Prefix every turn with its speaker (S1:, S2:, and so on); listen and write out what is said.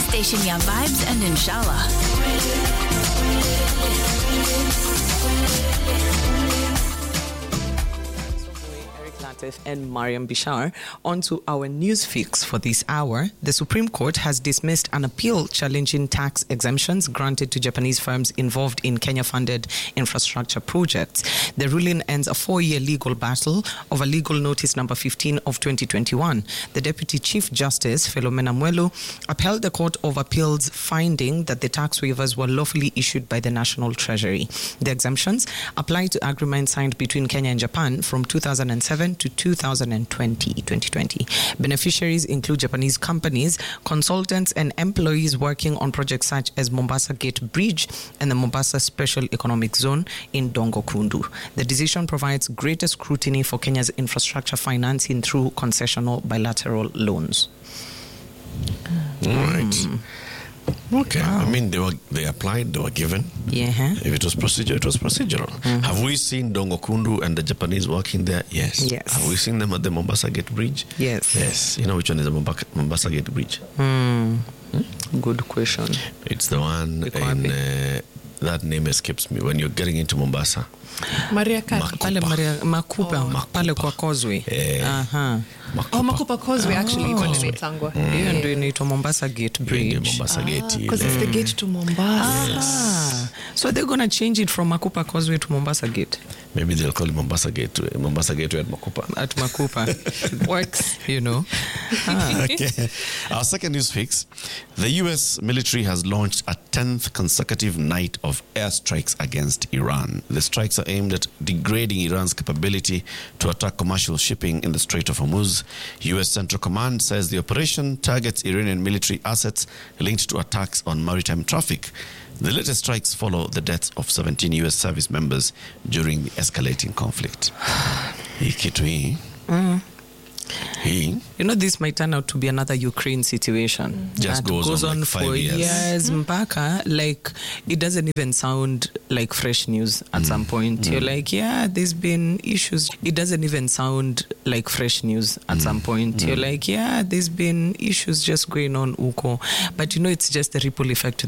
S1: Station ya vibes and inshallah.
S2: And Mariam Bishar. On to our news fix for this hour. The Supreme Court has dismissed an appeal challenging tax exemptions granted to Japanese firms involved in Kenya-funded infrastructure projects. The ruling ends a 4-year legal battle over legal notice number 15 of 2021. The Deputy Chief Justice, Philomena Mwelo, upheld the Court of Appeal's finding that the tax waivers were lawfully issued by the National Treasury. The exemptions apply to agreements signed between Kenya and Japan from 2007 to 2020. Beneficiaries include Japanese companies, consultants, and employees working on projects such as Mombasa Gate Bridge and the Mombasa Special Economic Zone in Dongo Kundu. The decision provides greater scrutiny for Kenya's infrastructure financing through concessional bilateral loans.
S3: All right. Okay. Wow. I mean, they applied, they were given.
S2: Yeah.
S3: If it was procedure, it was procedural. Mm-hmm. Have we seen Dongo Kundu and the Japanese working there? Yes.
S2: Yes.
S3: Have we seen them at the Mombasa Gate Bridge?
S2: Yes.
S3: Yes. You know which one is the Mombasa Gate Bridge?
S2: Good question.
S3: It's the one in... that name escapes me. When you're getting into Mombasa.
S2: Makupa. Pale kwa Causeway.
S4: Makupa Causeway actually.
S2: Hiyo ndio inaitwa Mombasa Gate Bridge.
S3: Mombasa Gate.
S4: Because it's the gate to Mombasa.
S3: Yes.
S2: So they're going to change it from Makupa Causeway to Mombasa Gate.
S3: Maybe they'll call it Mombasa Gate at Makupa.
S2: At Makupa. It works, you know.
S3: Okay. Our second news fix. The U.S. military has launched a 10th consecutive night of airstrikes against Iran. The strikes are aimed at degrading Iran's capability to attack commercial shipping in the Strait of Hormuz. U.S. Central Command says the operation targets Iranian military assets linked to attacks on maritime traffic. The latest strikes follow the deaths of 17 U.S. service members during the escalating conflict.
S2: You know, this might turn out to be another Ukraine situation.
S3: Just
S2: that goes on like for years. Mpaka, like, it doesn't even sound like fresh news at some point. You're like, yeah, there's been issues. It doesn't even sound like fresh news at some point. You're like, yeah, there's been issues just going on, Uko. But you know, it's just the ripple effect